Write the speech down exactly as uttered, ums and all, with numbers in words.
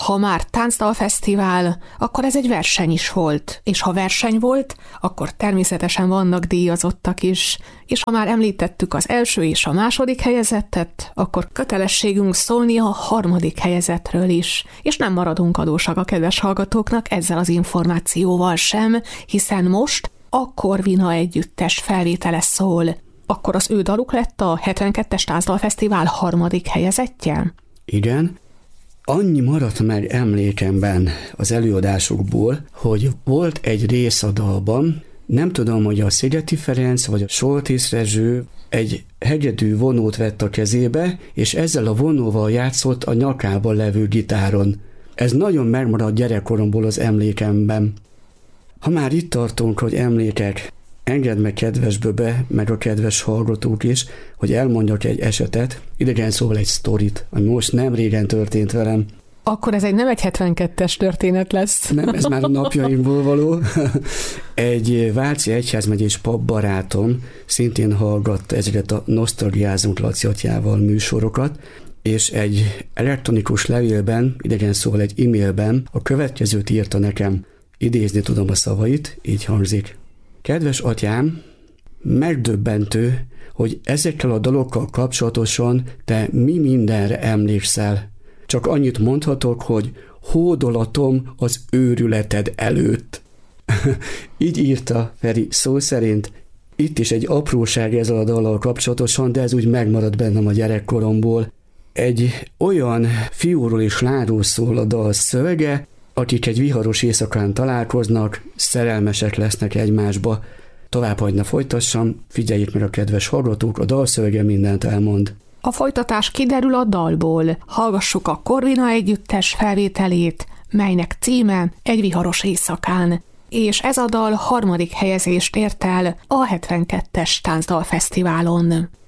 ha már táncdalfesztivál, akkor ez egy verseny is volt, és ha verseny volt, akkor természetesen vannak díjazottak is, és ha már említettük az első és a második helyezettet, akkor kötelességünk szólni a harmadik helyezettről is, és nem maradunk adósak a kedves hallgatóknak ezzel az információval sem, hiszen most a Corvina együttes felvétele szól. Akkor az ő daluk lett a hetvenkettes Táncdalfesztivál harmadik helyezettje? Igen. Annyi maradt meg emlékemben az előadásokból, hogy volt egy rész a dalban, nem tudom, hogy a Szigeti Ferenc vagy a Soltész Rezső egy hegedű vonót vett a kezébe, és ezzel a vonóval játszott a nyakában levő gitáron. Ez nagyon megmaradt gyerekkoromból az emlékemben. Ha már itt tartunk, hogy emlékek, engedd meg kedves Böbe, meg a kedves hallgatók is, hogy elmondjak egy esetet, idegen szóval egy sztorit, ami most nem régen történt velem. Akkor ez egy nem egy hetvenkettes történet lesz. Nem, ez már a napjainkból való. Egy váci egyházmegyés papbarátom szintén hallgatta ezeket a Nosztalgiázunk Laci atyával műsorokat, és egy elektronikus levélben, idegen szóval egy e-mailben a következőt írta nekem. Idézni tudom a szavait, így hangzik. Kedves atyám, megdöbbentő, hogy ezekkel a dalokkal kapcsolatosan te mi mindenre emlékszel. Csak annyit mondhatok, hogy hódolatom az őrületed előtt. Így írta Feri szó szerint. Itt is egy apróság ezzel a dallal kapcsolatosan, de ez úgy megmaradt bennem a gyerekkoromból. Egy olyan fiúról és lányról szól a dal szövege, akik egy viharos éjszakán találkoznak, szerelmesek lesznek egymásba. Tovább hagyna folytassam, figyeljék meg a kedves hallgatók, a dalszövege mindent elmond. A folytatás kiderül a dalból. Hallgassuk a Corvina együttes felvételét, melynek címe Egy viharos éjszakán. És ez a dal harmadik helyezést ért el a hetvenkettes Táncdalfesztiválon.